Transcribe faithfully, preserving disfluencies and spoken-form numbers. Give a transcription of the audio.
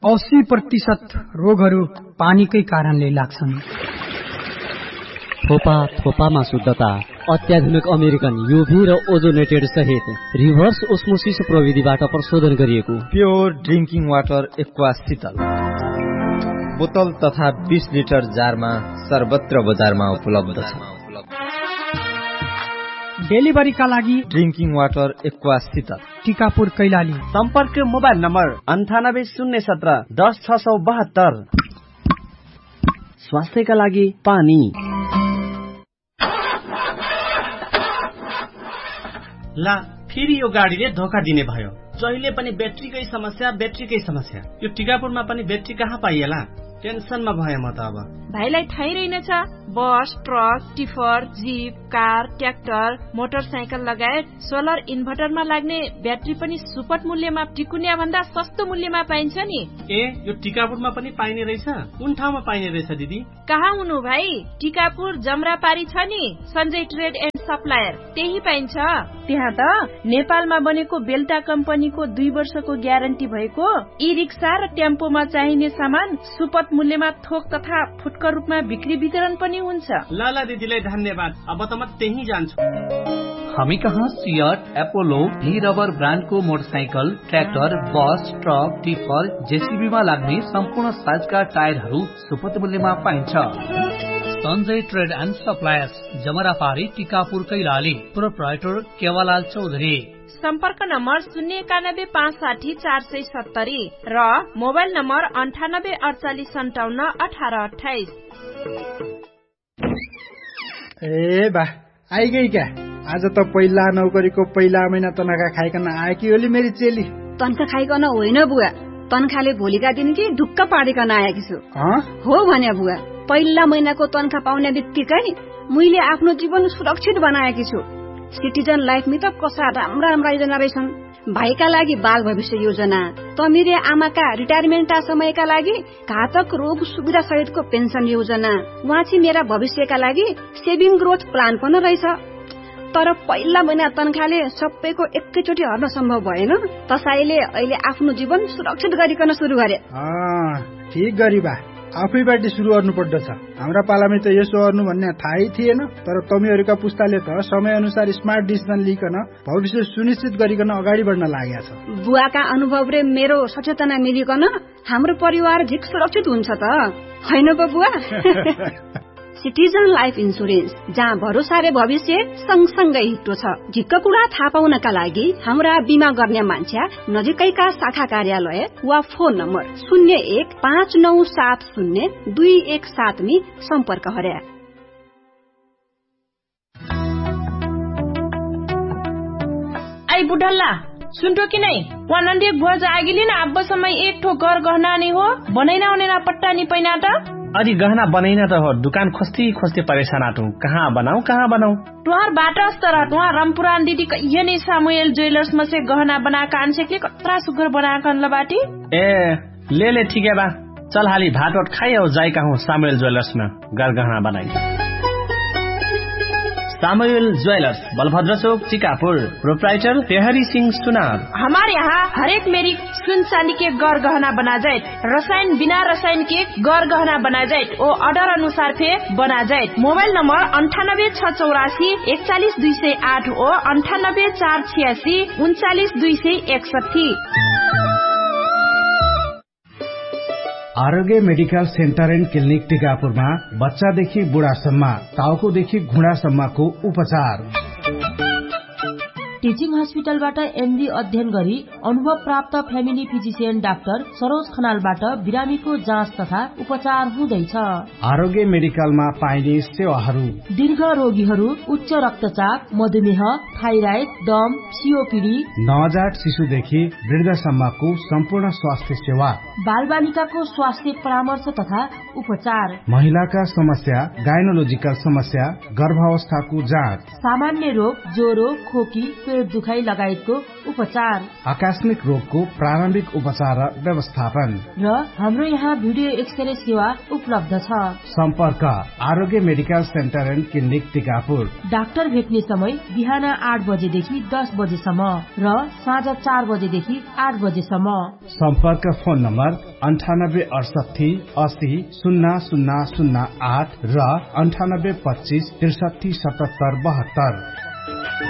अस्सी प्रतिशत रोगहरू पानीकै कारणले लाग्छन्। थोपा थोपामा शुद्धता, अत्याधुनिक अमेरिकन युभी र ओजोनेटेड सहित रिभर्स ओस्मोसिस प्रविधिबाट प्रशोधन गरिएको प्योर ड्रिंकिङ वाटर एक्वा शीतल बोतल तथा बीस लिटर जारमा सर्वत्र बजारमा उपलब्ध छ। डेलिभरीका लागि ड्रिंकिङ वाटर एक्वा शीतल टिकापुर कैलाली। सम्पर्क मोबाइल नम्बर अन्ठानब्बे शून्य सत्र दस छ सौ बहत्तर। स्वास्थ्यका लागि पानी। ला फेरि यो गाडीले धोका दिने भयो। जहिले पनि ब्याट्रीकै समस्या ब्याट्रीकै समस्या। यो टिकापुरमा पनि ब्याट्री कहाँ पाइएला? टेन्सनमा भयो म त अब। भाइलाई थाहै रहेनछ, बस, truck, tipper, jeep, car, tractor, motorcycle लगायत सोलर इन्भर्टरमा लाग्ने ब्याट्री पनि सुपथ मूल्यमा टिकुनिया भन्दा सस्तो मूल्यमा पाइन्छ नि। ए यो टिकापुरमा पनि पाइने रहेछ? कुन ठाउँमा पाइने रहेछ दिदी? कहाँ हुनु भाइ? टिकापुर जमरापारी छ नि सञ्जय ट्रेड एन्ड सप्लायर, त्यही पाइन्छ। त्यहाँ त नेपालमा बनेको बेल्टा कम्पनीको दुई वर्षको ग्यारेन्टी भएको ई रिक्सा र टेम्पोमा चाहिने सामान सुपथ मूल्यमा थोक तथा फुटकर रूपमा बिक्री वितरण पनि हुन्छ। ल ल दिदीलाई धन्यवाद। अब त म त्यही जान्छु। हामी कहाँ सियट, एपोलो, भी रबर ब्रान्डको मोटरसाइकल, ट्र्याक्टर, बस, ट्रक, टिफर, जेसीबीमा लाग्ने सम्पूर्ण साइजका टायरहरू सुपथ मूल्यमा पाइन्छ। Sanjay trade and suppliers, जमरापारी, Tikapur Kailali. Proprietor केवालाल Chaudhary. सम्पर्क नम्बर शून्य एकानब्बे पाँच साठी चार सय सत्तरी र मोबाइल नम्बर अन्ठानब्बे अडचालिस सन्ताउन्न अठार अठाइस। ए बा आइगई क्या? आज त पहिला नौकरीको पहिला महिना तनखा खाइकन आए कि ओली मेरी चेली। तनखा खाइकन होइन बुवा, तनखाले भोलिका दिन कि ढुक्क पारिकन आएकी छु। हो भने बुवा, पहिला महिनाको तनखा पाउने बित्तिकै मैले आफ्नो जीवन सुरक्षित बनाएकी छु। सिटिजन लाइफमा त कसा राम्रा राम्रा योजना रहेछन्। भाइका लागि बाल भविष्य योजना, तमिरे आमाका रिटायरमेन्टका समयका लागि घातक रोग सुविधा सहितको पेन्सन योजना, वाँची मेरा भविष्यका लागि सेभिङ ग्रोथ प्लान पनि रहेछ। तर पहिला महिना तनखाले सबैको एकैचोटि हर्न सम्भव भएन। त्यसैले अहिले आफ्नो जीवन सुरक्षित गरिकन सुरु गरे। ठीक गरी बा, आफैबाट सुरु गर्नु पर्दछ। हाम्रा पालामै त यसो गर्नु भन्ने थाहै थिएन। तर तमीहरूका पुस्ताले त समय अनुसार स्मार्ट डिसिजन लिइकन भविष्य सुनिश्चित गरिकन अगाडि बढ्न लागेको छ। बुवाका अनुभवले मेरो सचेतना मिलिकन हाम्रो परिवार झिक सुरक्षित हुन्छ त होइन पो बुवा? सिटिजन लाइफ इन्सुरेन्स, जहाँ भरोसा रे भविष्य सँगसँगै हिटो छ। झिक्क कुरा थाहा पाउनका लागि हाम्रा बिमा गर्ने मान्छे नजिकैका शाखा कार्यालय वा फोन नम्बर शून्य एक पाँच नौ सात शून्य दुई एक सातमी सम्पर्क गरे। आई बुढल्ला सुन्टो कि नै वा नन्दी बुवा जागिली न अब समय एक ठो घर गहना नै हो बनैना ओनेना पट्टा नि पैना त अरे गहना बनैना त हो। दुकान खोस्ती खोस्ती परेशान आटू, कहाँ बनाऊ कहाँ बनाऊ। तुहार बाट अस्तर तुहार रामपुरान दीदी ये नै सामुएल ज्वेलर्स में से गहना बनाका आंसेकले कत्रा सुगर बनाका लबाटी। ए ले ले ठीक है बा, चल हाली भात वाट खाई और जाई कहूँ सामुएल ज्वेलर्स में घर गहना बनाई। सामुएल ज्वेलर्स, बलभद्र चौक, टिकापुर। प्रोप्राइटर तेहरी सिंह सुनार। हमारे यहाँ हरेक मेरी सुन चांदी के गौर गहना बना जाए, रसायन बिना रसायन के गौर गहना बना जाए और ऑर्डर अनुसार फे बना जाए। मोबाइल नंबर अंठानब्बे छह चौरासी इकतालीस दुई सौ आठ और अंठानब्बे चार छियासी उनचालीस दुई सौ इकसठी। आरोग्य मेडिकल सेन्टर एन्ड क्लिनिक टिकापुरमा बच्चादेखि बुढासम्म, टाउकोदेखि घुँडासम्मको उपचार। टिचिङ हस्पिटलबाट एमडी अध्ययन गरी अनुभव प्राप्त फ्यामिली फिजिसियन डाक्टर सरोज खनालबाट बिरामीको जाँच तथा उपचार हुँदैछ। आरोग्य मेडिकलमा पाइने सेवाहरू: दीर्घ रोगीहरू, उच्च रक्तचाप, मधुमेह, थाइराइड, दम, सीओपीडी, नवजात शिशुदेखि वृद्धसम्मको सम्पूर्ण स्वास्थ्य सेवा, बाल बालिकाको स्वास्थ्य परामर्श तथा उपचार, महिलाका समस्या, गाइनोलोजिकल समस्या, गर्भावस्थाको जाँच, सामान्य रोग, ज्वरो, खोकी, पेट दुखाइ लगायतको उपचार। आकाश आकस्मिक रोगको प्रारम्भिक उपचार र व्यवस्थापन। र हाम्रो यहाँ भिडियो एक्सरे सेवा उपलब्ध छ। सम्पर्क आरोग्य medical centre and clinic Tikapur. Doctor भेट्ने समय बिहान आठ बजेदेखि दस बजेसम्म र साँझ चार बजेदेखि आठ बजेसम्म। सम्पर्क फोन नम्बर अन्ठानब्बे अडसठी अस्सी शून्य शून्य शून्य आठ र अन्ठानब्बे पच्चिस त्रिसठी सतहत्तर बहत्तर।